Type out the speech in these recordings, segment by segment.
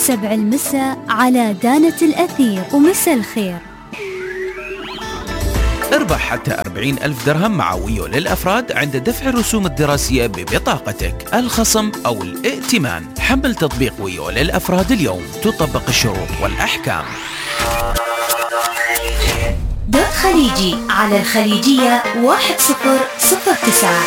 7 المساء على دانة الأثير. ومساء الخير. اربح حتى 40,000 درهم مع ويو للأفراد عند دفع الرسوم الدراسية ببطاقتك، الخصم أو الائتمان. حمل تطبيق ويو للأفراد اليوم، تطبق الشروط والأحكام. دوت خليجي على الخليجية 1009.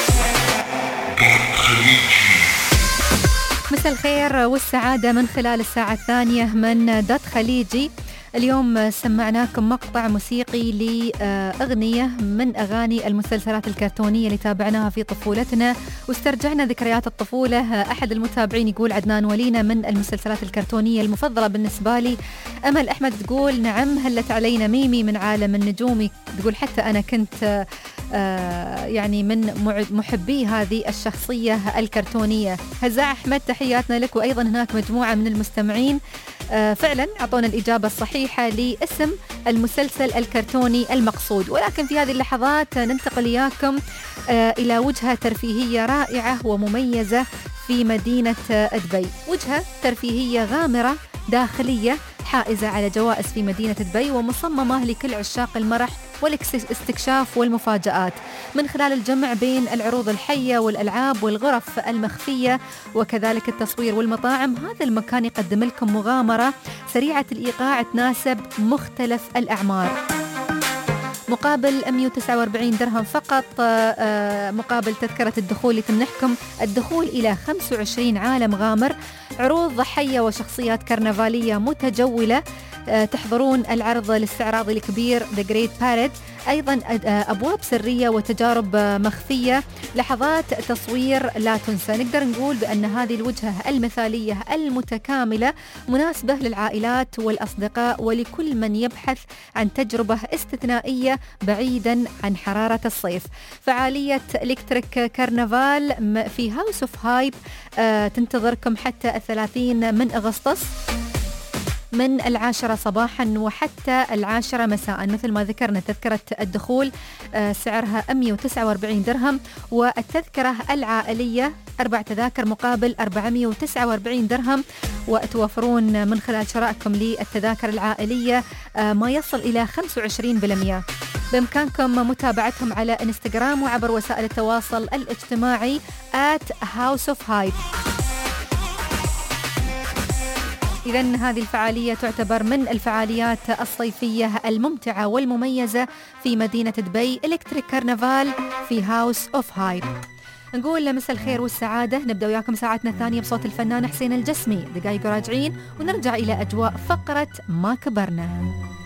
مساء الخير والسعادة من خلال الساعة الثانية من دوت خليجي. اليوم سمعناكم مقطع موسيقي لأغنية من أغاني المسلسلات الكرتونية اللي تابعناها في طفولتنا واسترجعنا ذكريات الطفولة. أحد المتابعين يقول عدنان ولينا من المسلسلات الكرتونية المفضلة بالنسبة لي. أمل أحمد تقول نعم هلت علينا ميمي من عالم النجوم. تقول حتى أنا كنت يعني من محبي هذه الشخصية الكرتونية. هزاع أحمد تحياتنا لك. وأيضا هناك مجموعة من المستمعين فعلا أعطونا الإجابة الصحيحة لاسم المسلسل الكرتوني المقصود. ولكن في هذه اللحظات ننتقل إياكم إلى وجهة ترفيهية رائعة ومميزة في مدينة دبي. وجهة ترفيهية غامرة داخلية حائزة على جوائز في مدينة دبي ومصممة لكل عشاق المرح والاستكشاف والمفاجآت من خلال الجمع بين العروض الحية والألعاب والغرف المخفية وكذلك التصوير والمطاعم. هذا المكان يقدم لكم مغامرة سريعة الإيقاع تناسب مختلف الأعمار. مقابل 149 درهم فقط مقابل تذكرة الدخول اللي تمنحكم الدخول إلى 25 عالم غامر، عروض حية وشخصيات كرنفالية متجولة. تحضرون العرض الاستعراضي الكبير The Great Parade، أيضا أبواب سرية وتجارب مخفية، لحظات تصوير لا تنسى. نقدر نقول بأن هذه الوجهة المثالية المتكاملة مناسبة للعائلات والأصدقاء ولكل من يبحث عن تجربة استثنائية بعيدا عن حرارة الصيف. فعالية إلكتريك كارنفال في هاوس اوف هايب تنتظركم حتى 30 من أغسطس من 10 صباحا وحتى 10 مساء. مثل ما ذكرنا تذكرة الدخول سعرها 149 درهم، والتذكرة العائلية 4 تذاكر مقابل 449 درهم، وتوفرون من خلال شرائكم للتذاكر العائلية ما يصل إلى 25%. بإمكانكم متابعتهم على إنستغرام وعبر وسائل التواصل الاجتماعي @houseofhype. إذن هذه الفعالية تعتبر من الفعاليات الصيفية الممتعة والمميزة في مدينة دبي. إلكتريك كارنفال في هاوس اوف هايب. نقول مساء الخير والسعادة. نبدأ وياكم ساعتنا الثانية بصوت الفنان حسين الجسمي. دقائق راجعين ونرجع إلى أجواء فقرة ما كبرنا.